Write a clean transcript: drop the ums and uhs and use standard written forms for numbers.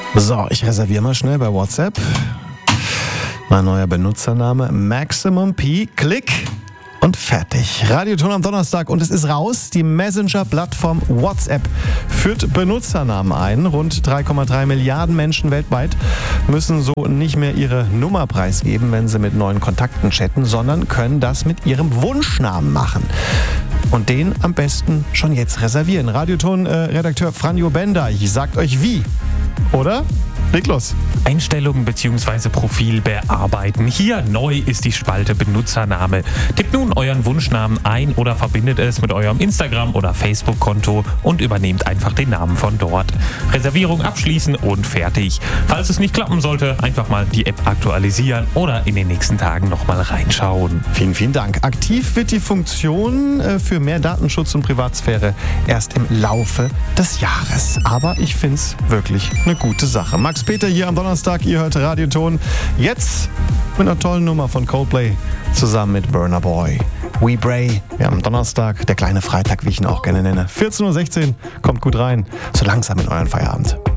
So, ich reserviere mal schnell bei WhatsApp. Mein neuer Benutzername Maximum P. Klick und fertig. Radioton am Donnerstag und es ist raus. Die Messenger-Plattform WhatsApp führt Benutzernamen ein. Rund 3,3 Milliarden Menschen weltweit müssen so nicht mehr ihre Nummer preisgeben, wenn sie mit neuen Kontakten chatten, sondern können das mit ihrem Wunschnamen machen. Und den am besten schon jetzt reservieren. Radioton-Redakteur Franjo Bender, ich sagt euch wie, oder? Leg los. Einstellungen bzw. Profil bearbeiten. Hier neu ist die Spalte Benutzername. Tippt nun euren Wunschnamen ein oder verbindet es mit eurem Instagram- oder Facebook-Konto und übernehmt einfach den Namen von dort. Reservierung abschließen und fertig. Falls es nicht klappen sollte, einfach mal die App aktualisieren oder in den nächsten Tagen nochmal reinschauen. Vielen, vielen Dank. Aktiv wird die Funktion für mehr Datenschutz und Privatsphäre erst im Laufe des Jahres. Aber ich finde es wirklich eine gute Sache. Max Peter hier am Donnerstag, ihr hört Radioton. Jetzt mit einer tollen Nummer von Coldplay zusammen mit Burna Boy. We Bray. Wir haben Donnerstag, der kleine Freitag, wie ich ihn auch gerne nenne. 14:16 Uhr, kommt gut rein. So langsam in euren Feierabend.